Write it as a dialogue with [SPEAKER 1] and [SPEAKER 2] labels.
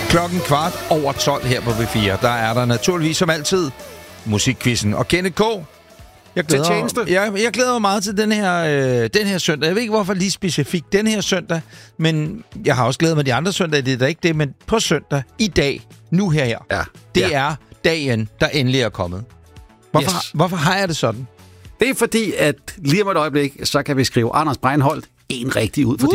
[SPEAKER 1] Klokken 12:15 her på B4. Der er der naturligvis som altid musikquizzen. Og Kenneth K. Jeg glæder mig meget til den her søndag. Jeg ved ikke, hvorfor lige specifikt den her søndag, men jeg har også glædet mig de andre søndage. Det er da ikke det, men på søndag, i dag, nu her.
[SPEAKER 2] Ja.
[SPEAKER 1] Det er dagen, der endelig er kommet. Hvorfor har jeg det sådan?
[SPEAKER 2] Det er fordi, at lige om et øjeblik, så kan vi skrive Anders Breinholt en rigtig ud, fordi